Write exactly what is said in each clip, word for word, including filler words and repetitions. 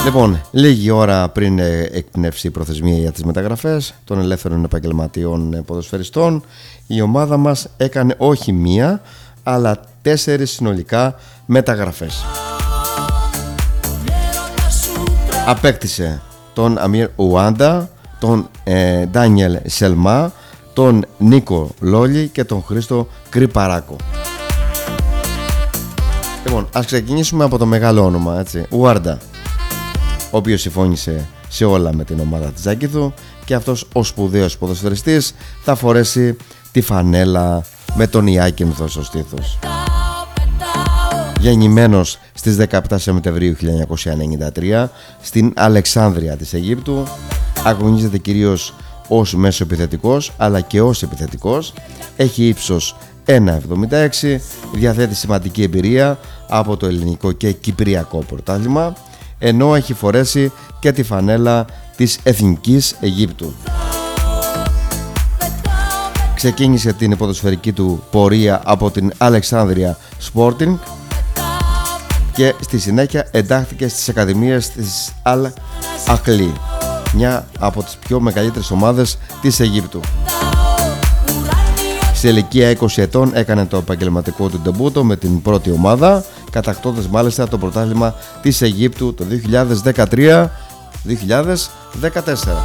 Λοιπόν, λίγη ώρα πριν εκπνεύσει η προθεσμία για τις μεταγραφές των ελεύθερων επαγγελματιών ποδοσφαιριστών, η ομάδα μας έκανε όχι μία, αλλά τέσσερις συνολικά μεταγραφές. Απέκτησε τον Αμίρ Ουάντα, τον ε, Ντάνιελ Σελμά, τον Νίκο Λόλι και τον Χρήστο Κρυπαράκο. Λοιπόν, ας ξεκινήσουμε από το μεγάλο όνομα, έτσι, Ουάντα, ο οποίος συμφώνησε σε όλα με την ομάδα της Ζάκηθου και αυτός ο σπουδαίος ποδοσφαιριστής θα φορέσει τη φανέλα με τον Ιάκυνθο στο στήθος. Γεννημένος στις δεκαεπτά Σεπτεμβρίου χίλια εννιακόσια ενενήντα τρία στην Αλεξάνδρεια της Αιγύπτου, αγωνίζεται κυρίως ως μέσοεπιθετικός αλλά και ως επιθετικός. Έχει ύψος ένα εβδομήντα έξι, διαθέτει σημαντική εμπειρία από το ελληνικό και κυπριακό πρωτάθλημα, ενώ έχει φορέσει και τη φανέλα της Εθνικής Αιγύπτου. Ξεκίνησε την ποδοσφαιρική του πορεία από την Αλεξάνδρεια Sporting και στη συνέχεια εντάχθηκε στις ακαδημίες της Αλ Αχλή, μια από τις πιο μεγαλύτερες ομάδες της Αιγύπτου. Σε ηλικία είκοσι ετών έκανε το επαγγελματικό του ντεμπούτο με την πρώτη ομάδα, κατακτώντας μάλιστα το πρωτάθλημα της Αιγύπτου το δύο χιλιάδες δεκατρία με δύο χιλιάδες δεκατέσσερα.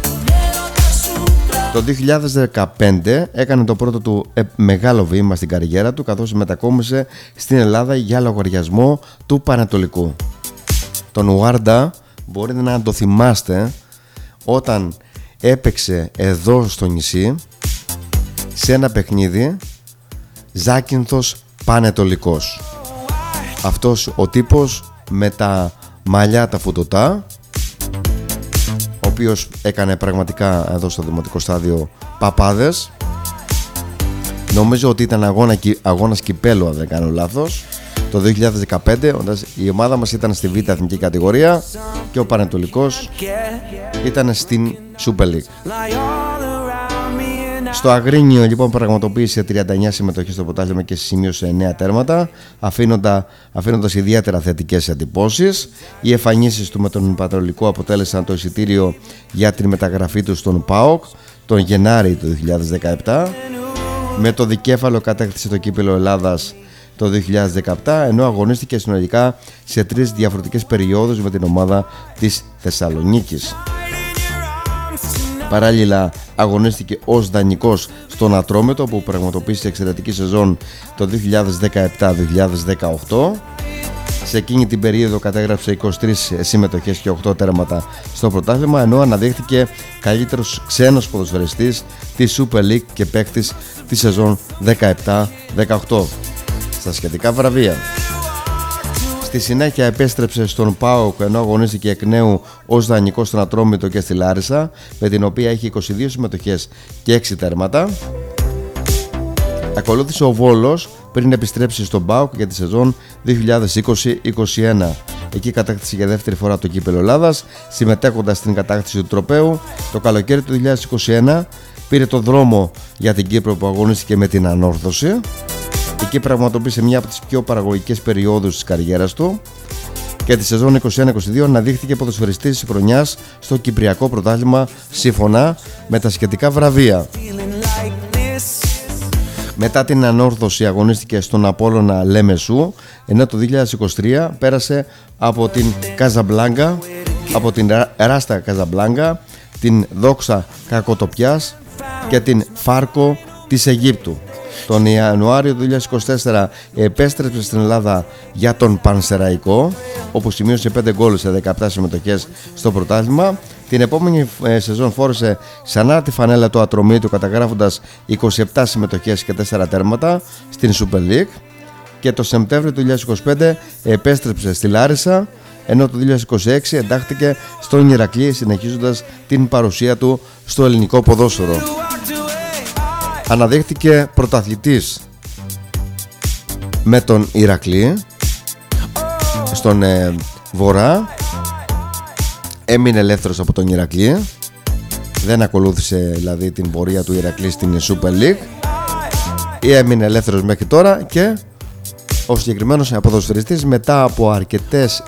Το δύο χιλιάδες δεκαπέντε έκανε το πρώτο του μεγάλο βήμα στην καριέρα του, καθώς μετακόμισε στην Ελλάδα για λογαριασμό του Πανετολικού. Τον Ουάρντα μπορείτε να το θυμάστε όταν έπαιξε εδώ στο νησί σε ένα παιχνίδι Ζάκυνθος Πανετολικός. Αυτός ο τύπος με τα μαλλιά τα φουτωτά, ο οποίος έκανε πραγματικά εδώ στο δημοτικό στάδιο παπάδες. Νομίζω ότι ήταν αγώνα, αγώνας κυπέλου, αν δεν κάνω λάθος, το δύο χιλιάδες δεκαπέντε, όταν η ομάδα μας ήταν στη Β' εθνική κατηγορία και ο Πανετολικός ήταν στην Super League. Στο Αγρίνιο λοιπόν πραγματοποίησε τριάντα εννέα συμμετοχές στο πρωτάθλημα και σημείωσε εννέα τέρματα, αφήνοντα, αφήνοντας ιδιαίτερα θετικές εντυπώσεις. Οι εμφανίσεις του με τον Πανετολικό αποτέλεσαν το εισιτήριο για την μεταγραφή του στον ΠΑΟΚ τον Γενάρη του δύο χιλιάδες δεκαεπτά. Με το δικέφαλο κατέκτησε το κύπελλο Ελλάδας το δύο χιλιάδες δεκαεπτά, ενώ αγωνίστηκε συνολικά σε τρεις διαφορετικές περιόδους με την ομάδα της Θεσσαλονίκης. Παράλληλα αγωνίστηκε ως δανεικός στον Ατρόμητο, που πραγματοποίησε εξαιρετική σεζόν το δύο χιλιάδες δεκαεπτά δύο χιλιάδες δεκαοκτώ. Σε εκείνη την περίοδο κατέγραψε είκοσι τρεις συμμετοχές και οκτώ τέρματα στο πρωτάθλημα, ενώ αναδείχθηκε καλύτερος ξένος ποδοσφαιριστής της Super League και παίκτης τη σεζόν δεκαεπτά δεκαοκτώ στα σχετικά βραβεία. Στη συνέχεια επέστρεψε στον ΠΑΟΚ, ενώ αγωνίστηκε εκ νέου ως δανεικός στον Ατρόμητο και στη Λάρισα, με την οποία έχει είκοσι δύο συμμετοχές και έξι τέρματα. Ακολούθησε ο Βόλος πριν επιστρέψει στον ΠΑΟΚ για τη σεζόν δύο χιλιάδες είκοσι είκοσι ένα. Εκεί κατάκτησε για δεύτερη φορά το κύπελλο Ελλάδας, συμμετέχοντας στην κατάκτηση του τροπαίου. Το καλοκαίρι του δύο χιλιάδες είκοσι ένα πήρε το δρόμο για την Κύπρο, που αγωνίστηκε με την Ανόρθωση. Εκεί πραγματοποίησε μια από τις πιο παραγωγικές περιόδους της καριέρας του και τη σεζόν είκοσι ένα είκοσι δύο αναδείχθηκε ποδοσφαιριστής της χρονιάς στο Κυπριακό Πρωτάθλημα, σύμφωνα με τα σχετικά βραβεία. Μετά την Ανόρθωση αγωνίστηκε στον Απόλλωνα Λέμεσου, ενώ το δύο χιλιάδες είκοσι τρία πέρασε από την Καζαμπλάνκα, από την Ράστα Καζαμπλάνκα, την Δόξα Κακοτοπιάς και την Φάρκο της Αιγύπτου. Τον Ιανουάριο του δύο χιλιάδες είκοσι τέσσερα επέστρεψε στην Ελλάδα για τον Πανσεραϊκό, όπου σημείωσε πέντε γκολ σε δεκαεπτά συμμετοχές στο πρωτάθλημα. Την επόμενη σεζόν φόρεσε ξανά τη φανέλα του Ατρομήτου, καταγράφοντας είκοσι επτά συμμετοχές και τέσσερα τέρματα στην Super League, και το Σεπτέμβριο του δύο χιλιάδες είκοσι πέντε επέστρεψε στη Λάρισα, ενώ το δύο χιλιάδες είκοσι έξι εντάχθηκε στον Ηρακλή, συνεχίζοντας την παρουσία του στο ελληνικό ποδόσφαιρο. Αναδείχθηκε πρωταθλητής με τον Ηρακλή στον ε, Βορρά. Έμεινε ελεύθερος από τον Ηρακλή, δεν ακολούθησε δηλαδή την πορεία του Ηρακλή στην Super League, ή έμεινε ελεύθερος μέχρι τώρα, και ο συγκεκριμένος ποδοσφαιριστής μετά από αρκετές